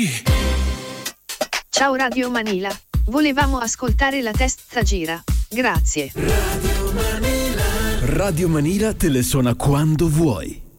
Ciao Radio Manila, volevamo ascoltare la testa gira. Grazie. Radio Manila te le suona quando vuoi.